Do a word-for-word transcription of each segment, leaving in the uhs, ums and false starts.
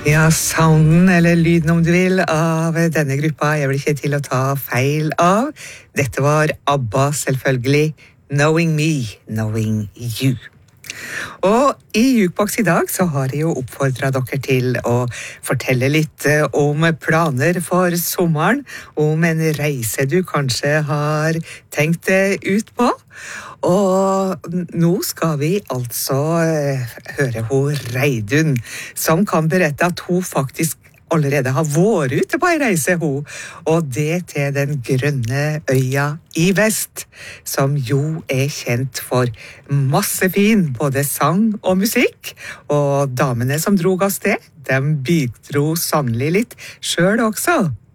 Ja, sounden, eller lyden om du vil, av denne gruppa er vel ikke til å ta feil av. Dette var ABBA, selvfølgelig. Knowing Me, Knowing You. Og i Jukebox i dag så har jeg jo oppfordret dere til å fortelle litt om planer for sommeren, om en reise du kanskje har tenkt ut på. Og nå skal vi altså høre hun Reidun, som kan berette at hun faktisk allerede har vært ute på en reise, hun, og det til den grønne øya i vest, som jo er kjent for masse fin, både sang og musikk, og damene som drog av sted, de bidro sannelig litt selv også.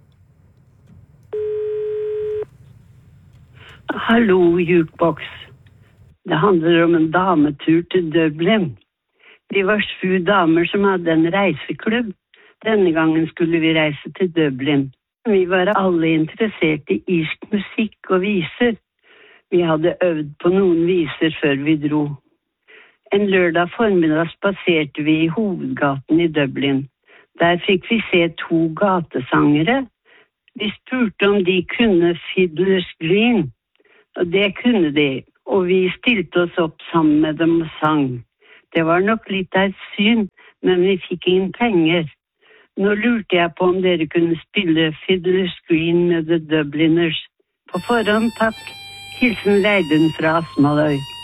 Hallo, Jukebox. Det handler om en dametur til Dublin. Vi var sju damer som hadde en reiseklubb. Denne gangen skulle vi reise til Dublin. Vi var alle interessert i irsk musikk og viser. Vi hadde øvd på noen viser før vi dro. En lørdag formiddag spaserte vi i hovedgaten i Dublin. Der fikk vi se to gatesangere. Vi spurte om de kunne Fiddler's Green, og det kunne de. Og vi stilte oss opp sammen med dem og sang. Det var nok litt av et syn, men vi fikk inn penger. Nå lurte jeg på om dere kunne spille Fiddler's Green med The Dubliners. På forhånd, takk. Hilsen Reidun fra Asmaløy.